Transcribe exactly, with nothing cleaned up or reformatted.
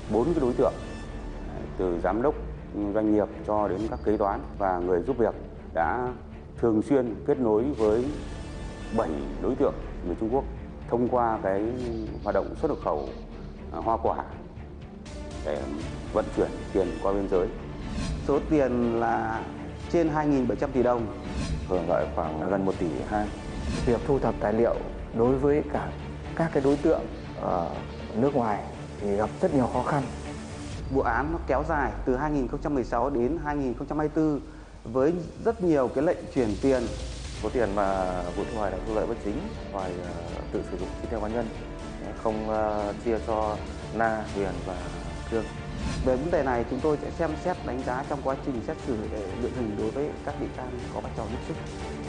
bốn cái đối tượng, từ giám đốc doanh nghiệp cho đến các kế toán và người giúp việc đã thường xuyên kết nối với bảy đối tượng người Trung Quốc thông qua cái hoạt động xuất nhập khẩu hoa quả để vận chuyển tiền qua biên giới. Số tiền là trên hai nghìn bảy trăm tỷ đồng, hưởng lợi khoảng gần một tỷ hai. Việc thu thập tài liệu đối với cả các cái đối tượng ở nước ngoài thì gặp rất nhiều khó khăn. Vụ án nó kéo dài từ hai nghìn không trăm mười sáu đến hai nghìn không trăm hai mươi tư với rất nhiều cái lệnh chuyển tiền. Số tiền mà Vũ Thị Hoài đã thu lợi bất chính, Hoài tự sử dụng chi tiêu cá nhân, không chia cho Na, Huyền và Thương. Về vấn đề này chúng tôi sẽ xem xét đánh giá trong quá trình xét xử để lượng hình đối với các bị can có vai trò giúp sức.